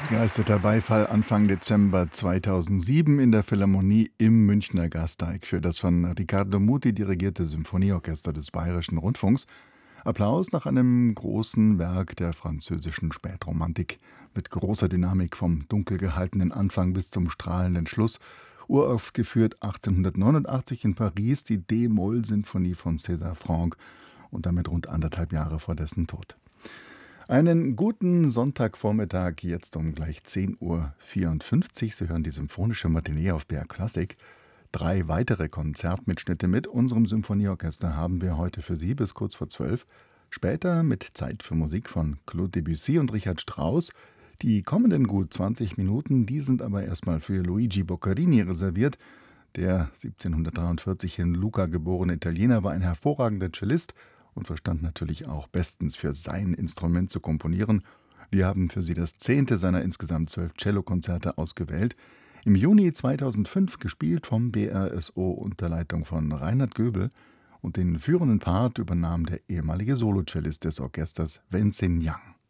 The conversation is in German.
Begeisterter Beifall Anfang Dezember 2007 in der Philharmonie im Münchner Gasteig für das von Riccardo Muti dirigierte Symphonieorchester des Bayerischen Rundfunks. Applaus nach einem großen Werk der französischen Spätromantik mit großer Dynamik vom dunkel gehaltenen Anfang bis zum strahlenden Schluss. Uraufgeführt 1889 in Paris die D-Moll-Sinfonie von César Franck und damit rund 1,5 Jahre vor dessen Tod. Einen guten Sonntagvormittag, jetzt um gleich 10:54 Uhr. Sie hören die Symphonische Matinee auf BR Klassik. 3 weitere Konzertmitschnitte mit unserem Symphonieorchester haben wir heute für Sie bis kurz vor 12. Später mit Zeit für Musik von Claude Debussy und Richard Strauss. Die kommenden gut 20 Minuten, die sind aber erstmal für Luigi Boccherini reserviert. Der 1743 in Lucca geborene Italiener war ein hervorragender Cellist und verstand natürlich auch bestens für sein Instrument zu komponieren. Wir haben für Sie das 10. seiner insgesamt 12 Cellokonzerte ausgewählt. Im Juni 2005 gespielt vom BRSO unter Leitung von Reinhard Göbel, und den führenden Part übernahm der ehemalige Solocellist des Orchesters Wenxin Yang.